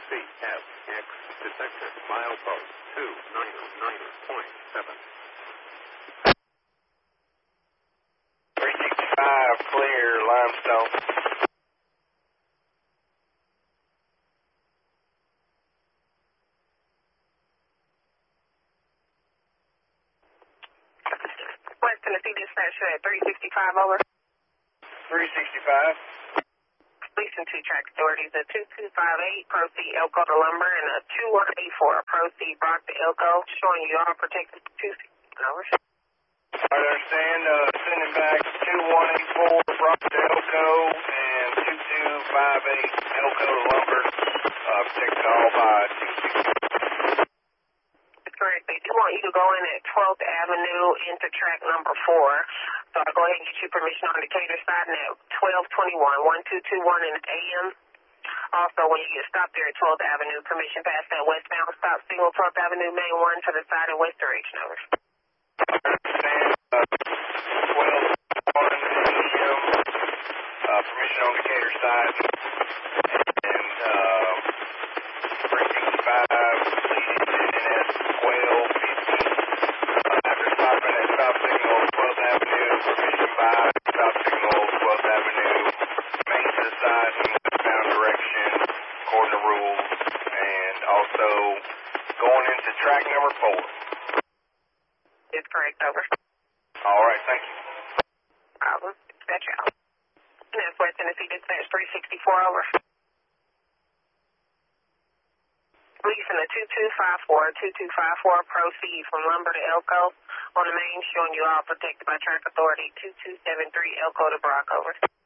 CFX detected milepost 299.7. 365 clear, Limestone. West Tennessee Dispatch at 365 over. 365. Leasing 2 track authorities at 2258, proceed Elko to Lumber, and a 2184, proceed Brock to Elko, showing you all protected 2 over. I understand, sending back 2184 Brock to Elko and 2258 Elko to Lumber, protected all by 260. Correct. They do want you to go in at 12th Avenue into track number 4. So I'll go ahead and get you permission on Decatur side at 1221, 1221 in the AM. Also, when you get stopped there at 12th Avenue, permission past that westbound stop signal 12th Avenue, main 1 to the side and west direction, over. I understand, 12:01 AM, permission on Decatur side, and 365 leading NS 1250. After stopping at stop signal 12th Avenue, permission by stop signal 12th Avenue, main to the side and westbound direction, according to rules, and also going into track number 4. It's correct, over. All right, thank you. Problem. Dispatch out. And that's West Tennessee Dispatch 364, over. Leasing a 2254, proceed from Lumber to Elko on the main, showing you all protected by track authority 2273 Elko to Brock, over.